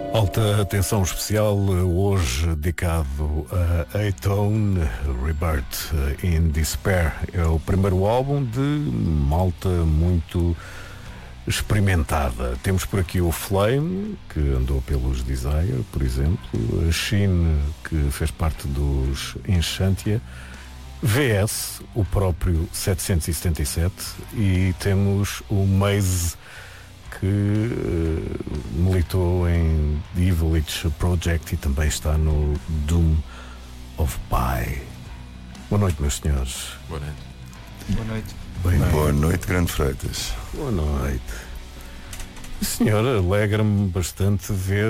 Alta atenção especial hoje dedicado a A-Tone, Rebirth in Despair. É o primeiro álbum de malta muito experimentada. Temos por aqui o Flame, que andou pelos Desire, por exemplo, a Shin, que fez parte dos Enchantia, VS, o próprio 777, e temos o Maze, que militou em The Evil Witch Project e também está no Doom of Pi. Boa noite, meus senhores. Boa noite. Boa noite. Boa noite, Grande Freitas. Boa noite. Senhor, alegra-me bastante ver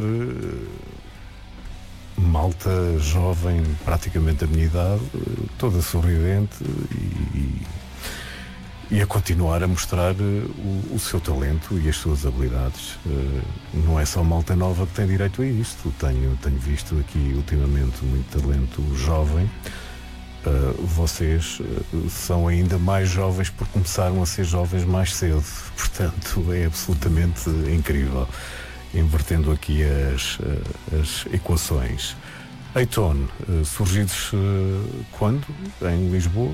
malta jovem, praticamente da minha idade, toda sorridente e a continuar a mostrar o seu talento e as suas habilidades. Não é só malta nova que tem direito a isto. Tenho visto aqui ultimamente muito talento jovem. Vocês são ainda mais jovens porque começaram a ser jovens mais cedo. Portanto, é absolutamente incrível. Invertendo aqui as equações. A-Tone, surgidos quando? Em Lisboa?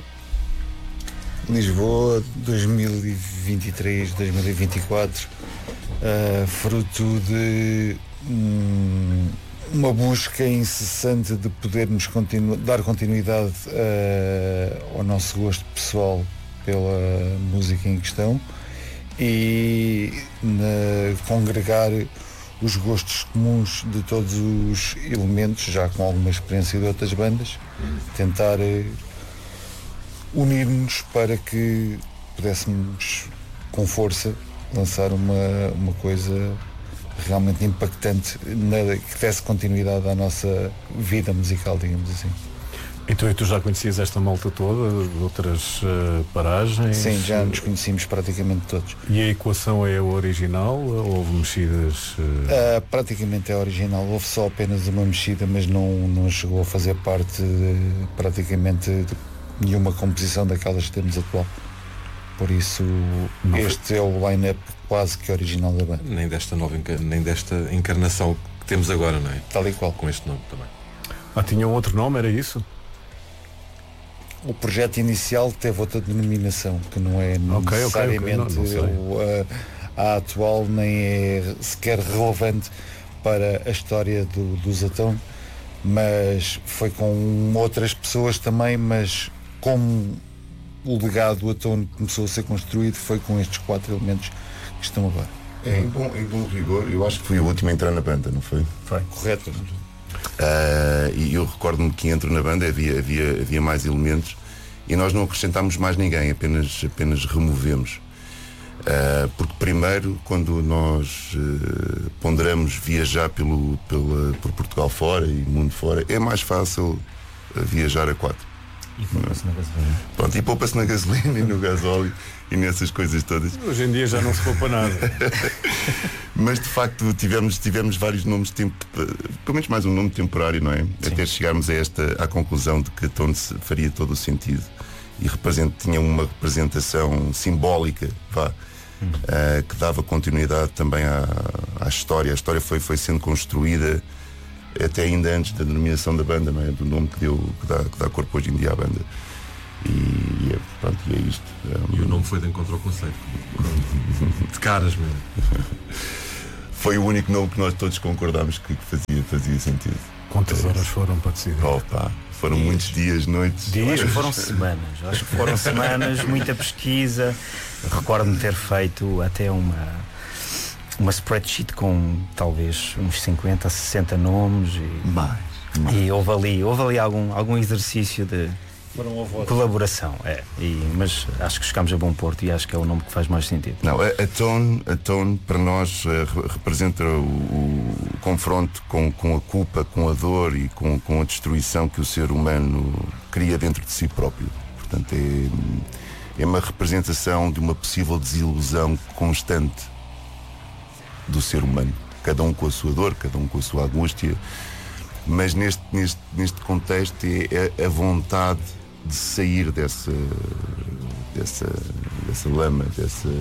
Lisboa 2023, 2024, fruto de uma busca incessante de podermos dar continuidade ao nosso gosto pessoal pela música em questão e congregar os gostos comuns de todos os elementos, já com alguma experiência de outras bandas, tentar unir-nos para que pudéssemos com força lançar uma coisa realmente impactante que desse continuidade à nossa vida musical, digamos assim. Então, e tu já conhecias esta malta toda de outras paragens? Sim, já nos conhecíamos praticamente todos. E a equação é a original? Houve mexidas? Praticamente é a original. Houve só apenas uma mexida, mas não chegou a fazer parte praticamente de nenhuma composição daquelas que temos atual. Por isso, este é o line-up quase que original da banda. Nem desta encarnação que temos agora, não é? Tal e qual. Com este nome também. Tinha um outro nome, era isso? O projeto inicial teve outra denominação, que não é necessariamente a atual, nem é sequer relevante para a história dos A-Tone, mas foi com outras pessoas também, mas como o legado A-Tone começou a ser construído, foi com estes 4 elementos que estão agora. Em bom rigor, eu acho que fui o último a entrar na banda, não foi? Foi. Correto. E eu recordo-me que entro na banda, havia mais elementos e nós não acrescentámos mais ninguém, apenas removemos. Porque primeiro, quando nós ponderamos viajar por Portugal fora e mundo fora, é mais fácil viajar a 4. E poupa-se na gasolina. Pronto, e poupa-se na gasolina e no gasóleo e nessas coisas todas. Hoje em dia já não se poupa nada. Mas de facto tivemos vários nomes, pelo menos mais um nome temporário, não é? Sim. Até chegarmos à conclusão de que A-Tone faria todo o sentido e tinha uma representação simbólica, que dava continuidade também à história. A história foi sendo construída até ainda antes da denominação da banda, não é? Do nome que dá corpo hoje em dia à banda. E é isto. E o nome foi de encontro ao conceito. De caras mesmo. Foi o único nome que nós todos concordámos que fazia sentido. Quantas horas foram para decidir? Foram muitos dias, noites. Acho que foram semanas, muita pesquisa. Recordo-me ter feito até uma spreadsheet com talvez uns 50 a 60 nomes e houve ali algum exercício de colaboração, mas acho que chegámos a bom porto e acho que é o nome que faz mais sentido. Não, a Tone para nós representa o confronto com a culpa, com a dor e com a destruição que o ser humano cria dentro de si próprio. Portanto, é uma representação de uma possível desilusão constante do ser humano, cada um com a sua dor, cada um com a sua angústia, mas neste contexto é a vontade de sair dessa lama,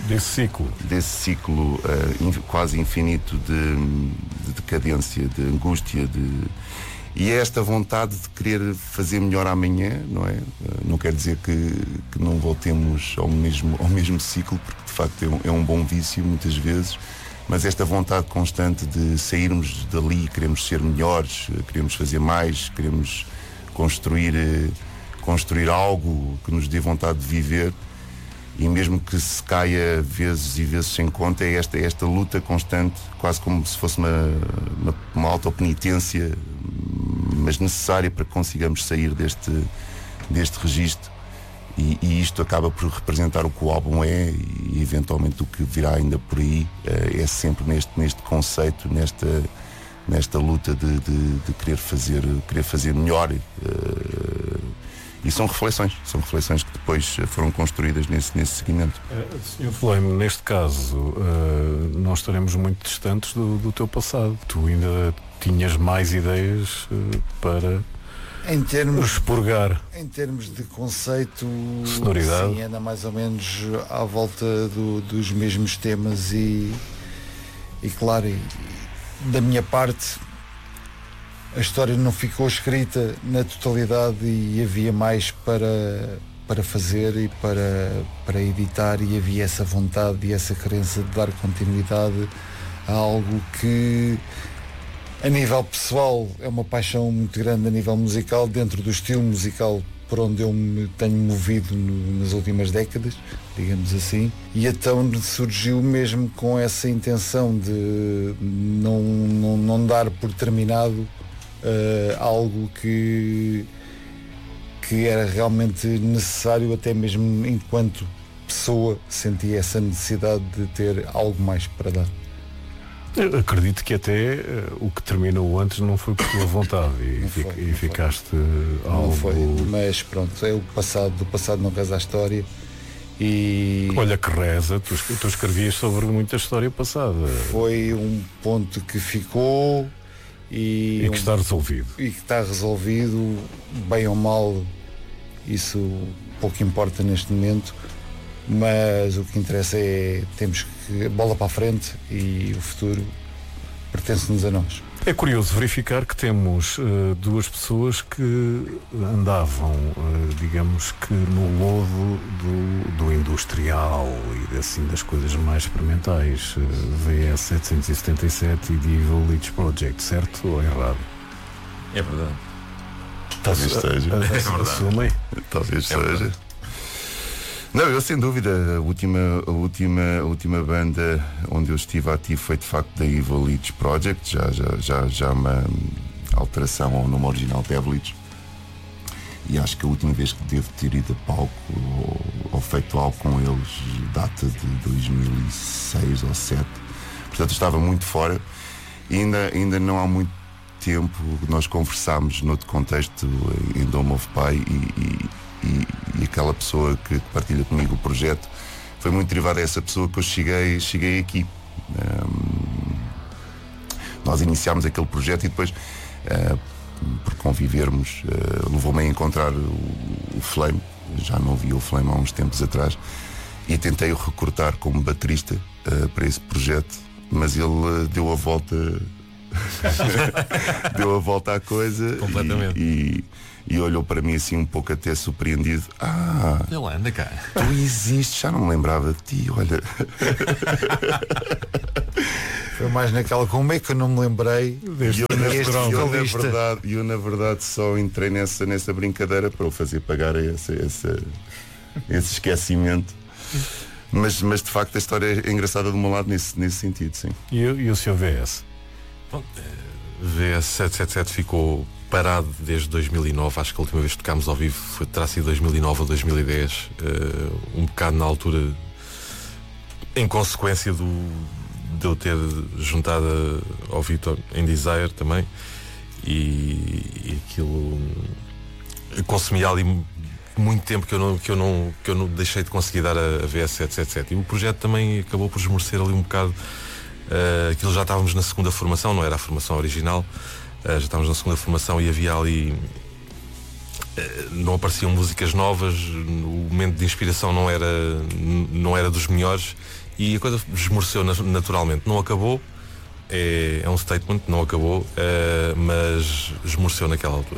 desse ciclo quase infinito de decadência, de angústia, e é esta vontade de querer fazer melhor amanhã, não é? Não quer dizer que não voltemos ao mesmo ciclo, porque de facto é um bom vício muitas vezes, mas esta vontade constante de sairmos dali, queremos ser melhores, queremos fazer mais, queremos construir algo que nos dê vontade de viver, e mesmo que se caia vezes e vezes sem conta, é esta luta constante, quase como se fosse uma autopenitência, mas necessária para que consigamos sair deste registro, e isto acaba por representar o que o álbum é, e eventualmente o que virá ainda por aí é sempre neste conceito, nesta luta de querer fazer melhor, e são reflexões que depois foram construídas nesse seguimento. Sr. Flame, neste caso não estaremos muito distantes do teu passado. Tu ainda tinhas mais ideias para expurgar. Em termos de conceito, sonoridade, sim, anda mais ou menos à volta dos mesmos temas, e claro, da minha parte a história não ficou escrita na totalidade, e havia mais para fazer e para editar, e havia essa vontade e essa crença de dar continuidade a algo que a nível pessoal é uma paixão muito grande, a nível musical, dentro do estilo musical por onde eu me tenho movido nas últimas décadas, digamos assim, e então surgiu mesmo com essa intenção de não dar por terminado algo que era realmente necessário, até mesmo enquanto pessoa sentia essa necessidade de ter algo mais para dar. Eu acredito que até o que terminou antes não foi por tua vontade, e ficaste algo... Não foi, mas pronto, do passado não reza a história. E olha que reza, tu escrevias sobre muita história passada. Foi um ponto que ficou e que está resolvido. E que está resolvido, bem ou mal, isso pouco importa neste momento, mas o que interessa é temos que bola para a frente, e o futuro pertence-nos a nós. É curioso verificar que temos duas pessoas que andavam, digamos que no lodo do industrial e assim das coisas mais experimentais, VS 777 e The Evil Leech Project, certo ou errado? É verdade. Talvez seja. Assumem? Talvez seja. Não, eu sem dúvida, a última banda onde eu estive ativo foi de facto The Evil Leech Project, já uma alteração ao nome original de Evil, e acho que a última vez que devo ter ido a palco ou feito algo com eles data de 2006 ou 2007, portanto eu estava muito fora, e ainda não há muito tempo nós conversámos noutro contexto em Dome of Pai, e aquela pessoa que partilha comigo o projeto foi muito derivada a essa pessoa que eu cheguei aqui. Nós iniciámos aquele projeto e depois, por convivermos, levou-me a encontrar o Flame. Já não via o Flame há uns tempos atrás, e tentei o recrutar como baterista para esse projeto, mas ele deu a volta deu a volta à coisa e olhou para mim assim um pouco até surpreendido. Ele anda cá. Tu existes, já não me lembrava de ti, olha. Foi mais naquela, como é que eu não me lembrei eu na verdade só entrei nessa brincadeira para o fazer pagar esse esquecimento. Mas de facto a história é engraçada do meu lado nesse sentido, sim. E o seu VS? Bom, VS 777 ficou parado desde 2009. Acho que a última vez que tocámos ao vivo terá sido 2009 ou 2010, um bocado na altura, em consequência de eu ter juntado ao Vitor em Desire também, e aquilo consumia ali muito tempo que eu não deixei de conseguir dar a VS 777, e o projeto também acabou por esmorecer ali um bocado. Aquilo já estávamos na segunda formação, não era a formação original, já estávamos na segunda formação, e havia ali não apareciam músicas novas, o momento de inspiração não era dos melhores e a coisa esmoreceu naturalmente. Não acabou, é um statement, não acabou, mas esmoreceu naquela altura.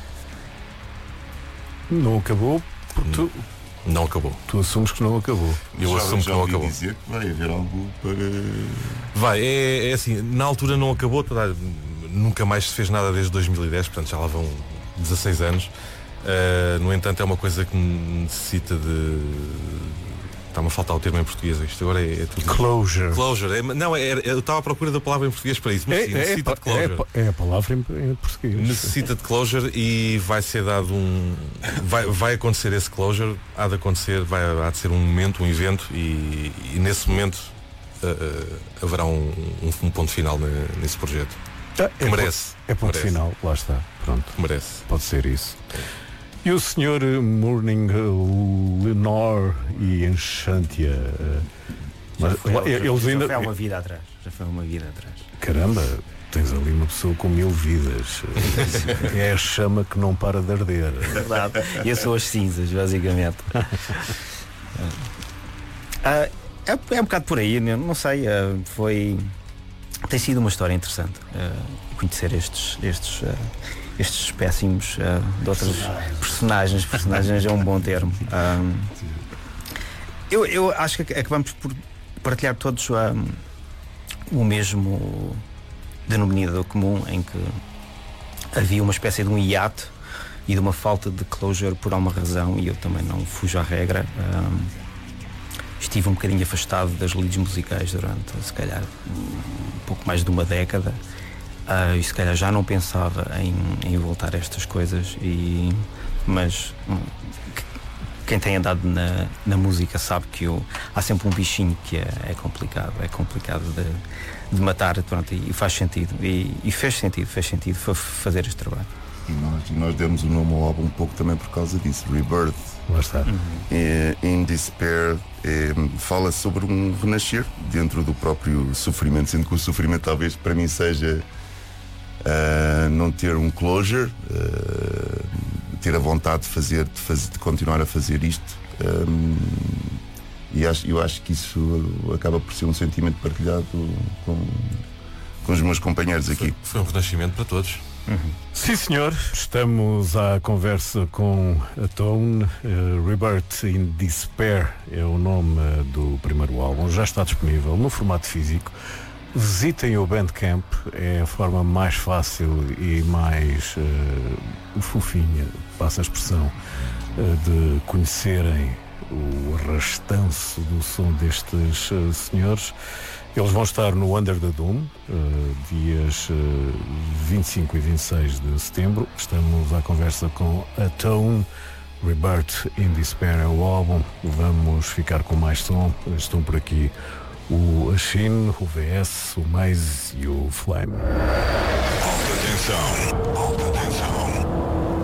Não acabou porque tu... Não acabou. Tu assumes que não acabou. Eu assumo que não acabou. Dizer que vai haver algo para... Vai, é assim, na altura não acabou, nunca mais se fez nada desde 2010, portanto já lá vão 16 anos. No entanto, é uma coisa que necessita de... Está-me a faltar o termo em português, isto agora é tudo... Closure. Closure. Eu estava à procura da palavra em português para isso, mas sim, necessita de closure. É a palavra em português. Necessita de closure e vai ser dado vai acontecer esse closure, há de ser um momento, um evento e nesse momento haverá um ponto final nesse projeto. Que merece. É ponto merece. Final, lá está. Pronto. Merece. Pode ser isso. E o Sr. Morning Lenore e Enchantia. Já foi uma vida atrás. Caramba, tens ali uma pessoa com 1000 vidas. É a chama que não para de arder. É verdade. E eu sou as cinzas, basicamente. É um bocado por aí, não sei. Tem sido uma história interessante conhecer estes espécimes de outros personagens é um bom termo. Eu acho que acabamos por partilhar todos o mesmo denominador comum, em que havia uma espécie de um hiato e de uma falta de closure por alguma razão, e eu também não fujo à regra. Estive um bocadinho afastado das lides musicais durante, se calhar, um pouco mais de uma década. E se calhar já não pensava em voltar a estas coisas, mas quem tem andado na música sabe que há sempre um bichinho que é complicado de matar, pronto, e faz sentido, e fez sentido fazer este trabalho. E nós demos o nome ao álbum um pouco também por causa disso, Rebirth. Lá está. In Despair fala sobre um renascer dentro do próprio sofrimento, sendo que o sofrimento talvez para mim seja não ter um closure, ter a vontade de continuar a fazer isto, e eu acho que isso acaba por ser um sentimento partilhado com os meus companheiros aqui. Foi um renascimento para todos. Sim, senhor. Estamos à conversa com a Tone. Rebirth in Despair é o nome do primeiro álbum. Já está disponível no formato físico. Visitem o Bandcamp, é a forma mais fácil e mais fofinha, passa a expressão, de conhecerem o arrastanço do som destes senhores. Eles vão estar no Under the Dome, dias 25 e 26 de setembro. Estamos à conversa com a Tone. Rebirth in Despair é o álbum. Vamos ficar com mais som. Estão por aqui o Ashin, o VS, o Maze e o Flame. Alta tensão.